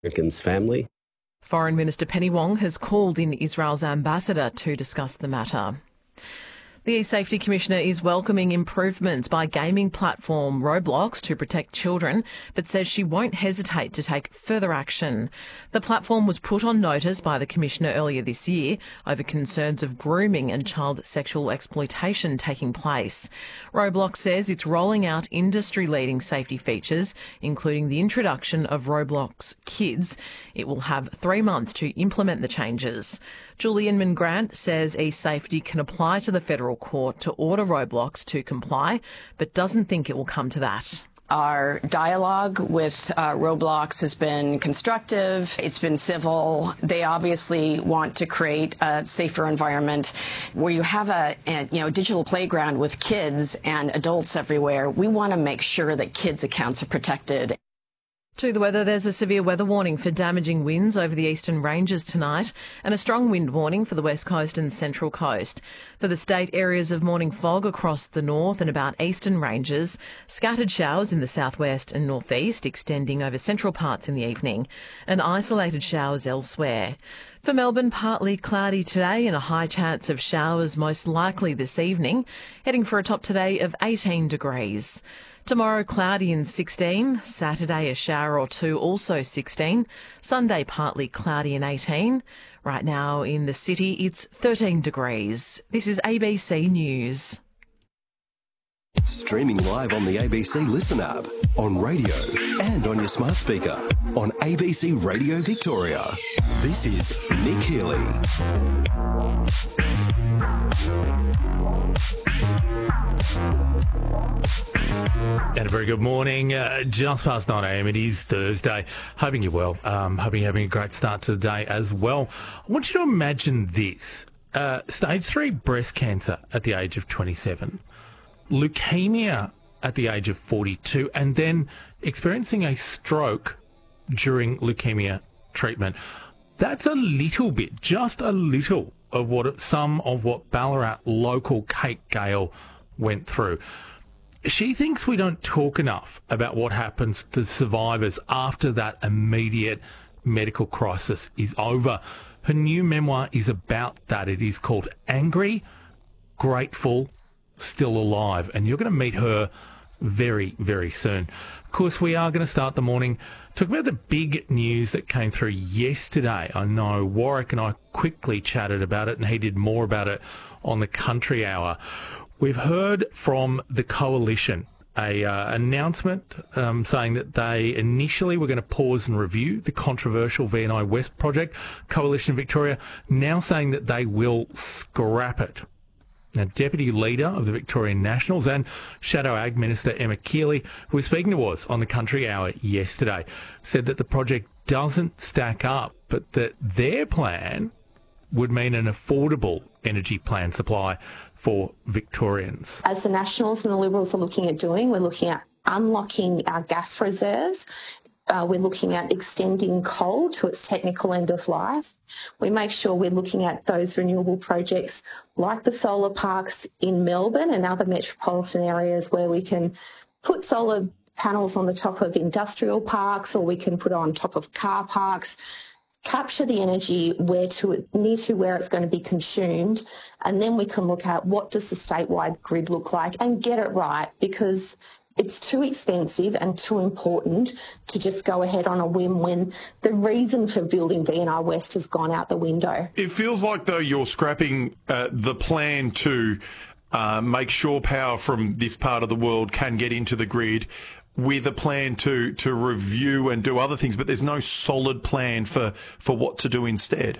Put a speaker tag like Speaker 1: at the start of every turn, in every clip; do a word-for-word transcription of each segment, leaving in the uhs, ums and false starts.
Speaker 1: Americans' family.
Speaker 2: Foreign Minister Penny Wong has called in Israel's ambassador to discuss the matter. The E-Safety Commissioner is welcoming improvements by gaming platform Roblox to protect children, but says she won't hesitate to take further action. The platform was put on notice by the Commissioner earlier this year over concerns of grooming and child sexual exploitation taking place. Roblox says it's rolling out industry-leading safety features, including the introduction of Roblox Kids. It will have three months to implement the changes. Julian Mangrant says E-Safety can apply to the federal court to order Roblox to comply, but doesn't think it will come to that.
Speaker 3: Our dialogue with uh, Roblox has been constructive. It's been civil. They obviously want to create a safer environment where you have a, a you know digital playground with kids and adults everywhere. We want to make sure that kids' accounts are protected.
Speaker 2: To the weather, there's a severe weather warning for damaging winds over the eastern ranges tonight and a strong wind warning for the west coast and central coast. For the state, areas of morning fog across the north and about eastern ranges, scattered showers in the southwest and northeast extending over central parts in the evening, and isolated showers elsewhere. For Melbourne, partly cloudy today and a high chance of showers most likely this evening, heading for a top today of eighteen degrees. Tomorrow, cloudy and sixteen. Saturday, a shower or two, also sixteen. Sunday, partly cloudy and eighteen. Right now in the city, it's thirteen degrees. This is A B C News.
Speaker 4: Streaming live on the A B C Listen app, on radio and on your smart speaker. On A B C Radio Victoria, this is Nick Healy.
Speaker 5: And a very good morning. Uh, just past nine a.m. It is Thursday. Hoping you're well. Um, hoping you're having a great start to the day as well. I want you to imagine this. Uh, stage three breast cancer at the age of twenty-seven. Leukemia at the age of forty-two. And then experiencing a stroke during leukemia treatment. That's a little bit, just a little, of what some of what Ballarat local Kate Gale went through. She thinks we don't talk enough about what happens to survivors after that immediate medical crisis is over. Her new memoir is about that. It is called Angry, Grateful, Still Alive. And you're going to meet her very, very soon. Of course, we are going to start the morning talking about the big news that came through yesterday. I know Warwick and I quickly chatted about it, and he did more about it on the Country Hour. We've heard from the Coalition a uh, announcement um, saying that they initially were going to pause and review the controversial V and I West project. Coalition Victoria now saying that they will scrap it. Now, Deputy Leader of the Victorian Nationals and Shadow Ag Minister Emma Keeley, who was speaking to us on the Country Hour yesterday, said that the project doesn't stack up, but that their plan would mean an affordable energy plan supply for Victorians.
Speaker 6: As the Nationals and the Liberals are looking at doing, we're looking at unlocking our gas reserves. Uh, we're looking at extending coal to its technical end of life. We make sure we're looking at those renewable projects like the solar parks in Melbourne and other metropolitan areas where we can put solar panels on the top of industrial parks, or we can put it on top of car parks, capture the energy where to near to where it's going to be consumed, and then we can look at what does the statewide grid look like and get it right, because it's too expensive and too important to just go ahead on a whim when the reason for building V and I West has gone out the window.
Speaker 7: It feels like, though, you're scrapping uh, the plan to uh, make shore power from this part of the world can get into the grid, with a plan to, to review and do other things, but there's no solid plan for, for what to do instead.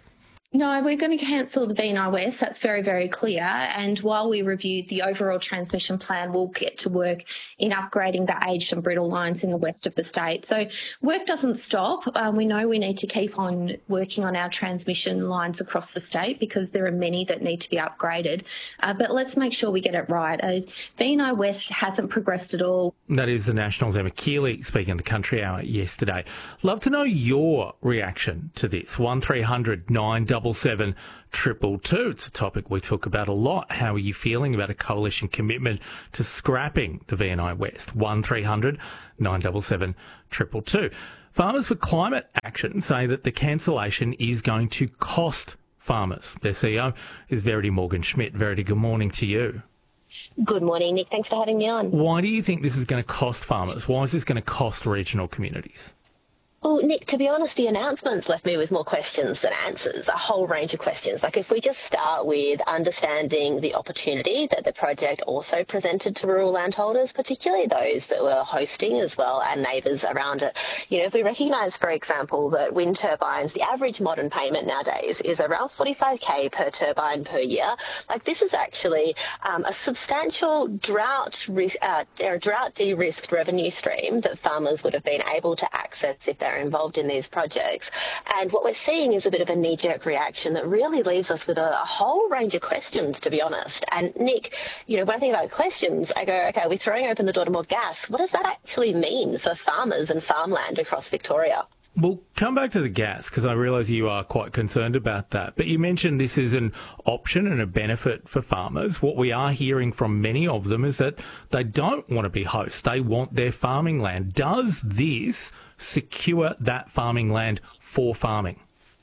Speaker 6: No, we're going to cancel the V and I West. That's very, very clear. And while we review the overall transmission plan, we'll get to work in upgrading the aged and brittle lines in the west of the state. So work doesn't stop. Um, we know we need to keep on working on our transmission lines across the state because there are many that need to be upgraded. Uh, but let's make sure we get it right. Uh, V and I West hasn't progressed at all.
Speaker 5: That is the Nationals' Emma Keeley speaking on the Country Hour yesterday. Love to know your reaction to this. one three hundred nine seven seven triple two. It's a topic we talk about a lot. How are you feeling about a coalition commitment to scrapping the V and I West? one three hundred nine seven seven triple two. Farmers for Climate Action say that the cancellation is going to cost farmers. Their C E O is Verity Morgan-Schmidt. Verity, good morning to you.
Speaker 1: Good morning, Nick. Thanks for having me on.
Speaker 5: Why do you think this is going to cost farmers? Why is this going to cost regional communities?
Speaker 1: Well, Nick, to be honest, the announcements left me with more questions than answers, a whole range of questions. Like if we just start with understanding the opportunity that the project also presented to rural landholders, particularly those that were hosting as well and neighbours around it. You know, if we recognise, for example, that wind turbines, the average modern payment nowadays is around forty-five K per turbine per year. Like this is actually um, a substantial drought, uh, drought de-risked revenue stream that farmers would have been able to access if they're involved in these projects. And what we're seeing is a bit of a knee-jerk reaction that really leaves us with a, a whole range of questions, to be honest. And Nick, you know, when I think about questions, I go, okay, we're throwing open the door to more gas. What does that actually mean for farmers and farmland across Victoria?
Speaker 5: We'll come back to the gas because I realise you are quite concerned about that. But you mentioned this is an option and a benefit for farmers. What we are hearing from many of them is that they don't want to be hosts. They want their farming land. Does this secure that farming land for farming?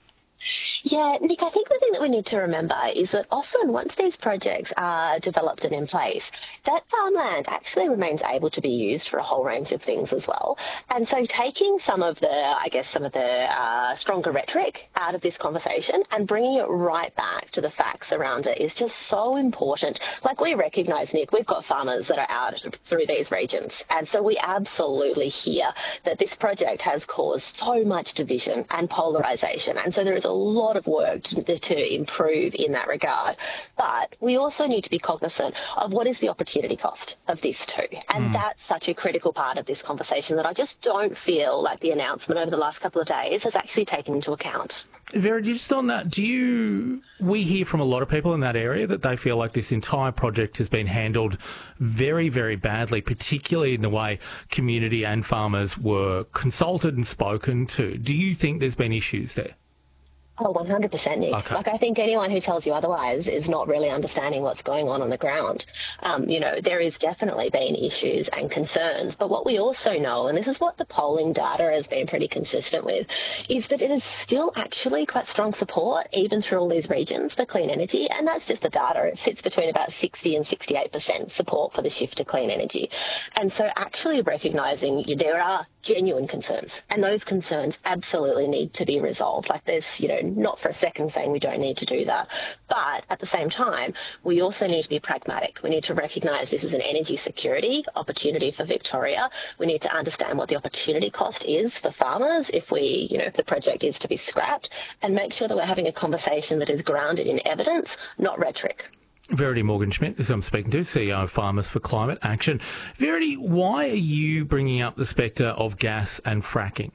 Speaker 1: Yeah, Nick, I think the thing that we need to remember is that often once these projects are developed and in place, that farmland actually remains able to be used for a whole range of things as well. And so taking some of the, I guess, some of the uh, stronger rhetoric out of this conversation and bringing it right back to the facts around it is just so important. Like we recognise, Nick, we've got farmers that are out through these regions. And so we absolutely hear that this project has caused so much division and polarisation. And so there is a a lot of work to, to improve in that regard. But we also need to be cognizant of what is the opportunity cost of this too. And mm. that's such a critical part of this conversation that I just don't feel like the announcement over the last couple of days has actually taken into account.
Speaker 5: Vera, just on that, do you, we hear from a lot of people in that area that they feel like this entire project has been handled very, very badly, particularly in the way community and farmers were consulted and spoken to. Do you think there's been issues there?
Speaker 1: Oh, one hundred percent, Nick.
Speaker 5: Okay.
Speaker 1: Like, I think anyone who tells you otherwise is not really understanding what's going on on the ground. Um, you know, there has definitely been issues and concerns, but what we also know, and this is what the polling data has been pretty consistent with, is that it is still actually quite strong support, even through all these regions, for clean energy, and that's just the data. It sits between about sixty and sixty-eight percent support for the shift to clean energy. And so actually recognising there are genuine concerns, and those concerns absolutely need to be resolved. Like there's, you know, not for a second saying we don't need to do that. But at the same time, we also need to be pragmatic. We need to recognise this is an energy security opportunity for Victoria. We need to understand what the opportunity cost is for farmers if we, you know, if the project is to be scrapped, and make sure that we're having a conversation that is grounded in evidence, not rhetoric.
Speaker 5: Verity Morgan-Schmidt, as I'm speaking to, C E O of Farmers for Climate Action. Verity, why are you bringing up the spectre of gas and fracking?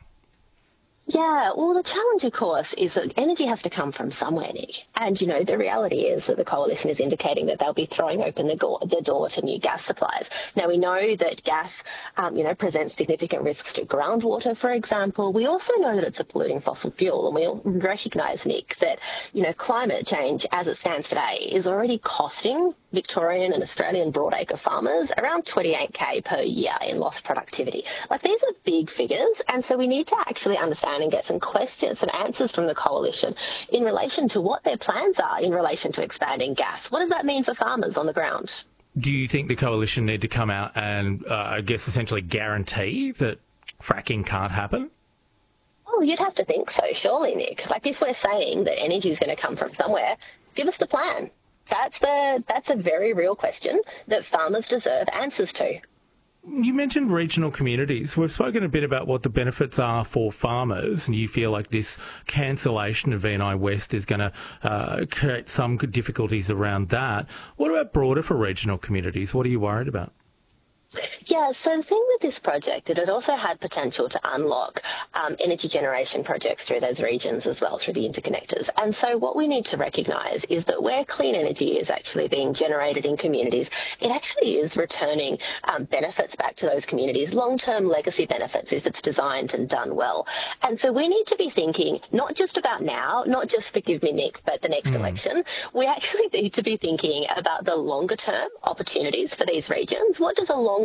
Speaker 1: Yeah, well, the challenge, of course, is that energy has to come from somewhere, Nick. And, you know, the reality is that the Coalition is indicating that they'll be throwing open the door, the door to new gas supplies. Now, we know that gas, um, you know, presents significant risks to groundwater, for example. We also know that it's a polluting fossil fuel, and we all recognise, Nick, that, you know, climate change as it stands today is already costing Victorian and Australian broadacre farmers around twenty-eight K per year in lost productivity. Like, these are big figures, and so we need to actually understand and get some questions and answers from the Coalition in relation to what their plans are in relation to expanding gas. What does that mean for farmers on the ground?
Speaker 5: Do you think the Coalition need to come out and, uh, I guess, essentially guarantee that fracking can't happen?
Speaker 1: Oh, you'd have to think so, surely, Nick. Like, if we're saying that energy is going to come from somewhere, give us the plan. That's the that's a very real question that farmers deserve answers to.
Speaker 5: You mentioned regional communities. We've spoken a bit about what the benefits are for farmers, and you feel like this cancellation of V and I West is going to uh, create some difficulties around that. What about broader for regional communities? What are you worried about?
Speaker 1: Yeah, so the thing with this project is it also had potential to unlock um, energy generation projects through those regions as well, through the interconnectors. And so what we need to recognise is that where clean energy is actually being generated in communities, it actually is returning um, benefits back to those communities, long-term legacy benefits if it's designed and done well. And so we need to be thinking not just about now, not just, forgive me, Nick, but the next mm. election. We actually need to be thinking about the longer-term opportunities for these regions. What does a long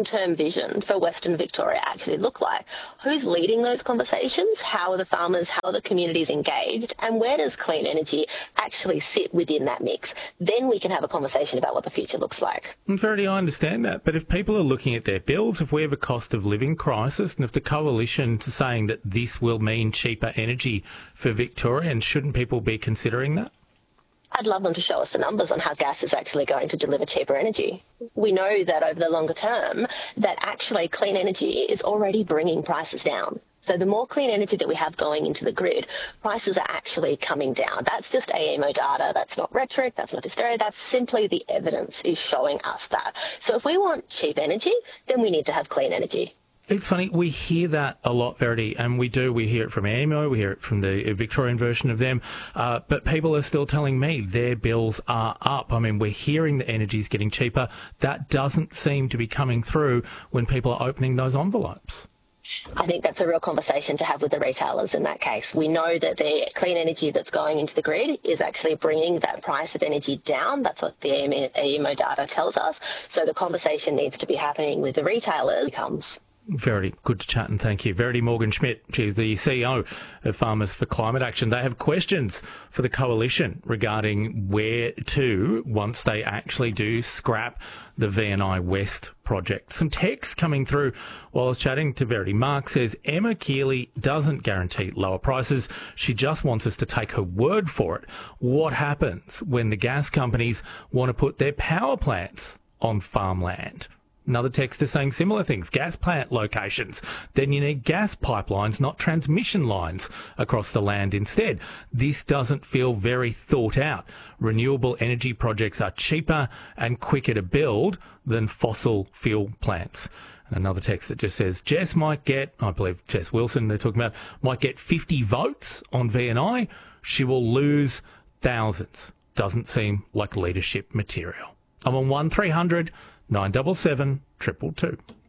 Speaker 1: long-term vision for Western Victoria actually look like? Who's leading those conversations? How are the farmers, how are the communities engaged? And where does clean energy actually sit within that mix? Then we can have a conversation about what the future looks like.
Speaker 5: Verity, I understand that, but if people are looking at their bills, if we have a cost of living crisis, and if the coalition's saying that this will mean cheaper energy for Victorians, shouldn't people be considering that?
Speaker 1: I'd love them to show us the numbers on how gas is actually going to deliver cheaper energy. We know that over the longer term, that actually clean energy is already bringing prices down. So the more clean energy that we have going into the grid, prices are actually coming down. That's just A E M O data. That's not rhetoric. That's not hysteria. That's simply the evidence is showing us that. So if we want cheap energy, then we need to have clean energy.
Speaker 5: It's funny, we hear that a lot, Verity, and we do. We hear it from A E M O, we hear it from the Victorian version of them, uh, but people are still telling me their bills are up. I mean, we're hearing the energy's getting cheaper. That doesn't seem to be coming through when people are opening those envelopes.
Speaker 1: I think that's a real conversation to have with the retailers in that case. We know that the clean energy that's going into the grid is actually bringing that price of energy down. That's what the A E M O data tells us. So the conversation needs to be happening with the retailers. Comes.
Speaker 5: Verity, good to chat and thank you. Verity Morgan-Schmidt, she's the C E O of Farmers for Climate Action. They have questions for the coalition regarding where to once they actually do scrap the V and I West project. Some text coming through while I was chatting to Verity. Mark says, Emma Keeley doesn't guarantee lower prices. She just wants us to take her word for it. What happens when the gas companies want to put their power plants on farmland? Another text is saying similar things, gas plant locations. Then you need gas pipelines, not transmission lines across the land instead. This doesn't feel very thought out. Renewable energy projects are cheaper and quicker to build than fossil fuel plants. And another text that just says, Jess might get, I believe Jess Wilson they're talking about, might get fifty votes on V and I. She will lose thousands. Doesn't seem like leadership material. I'm on one three hundred nine seven seven, two two two.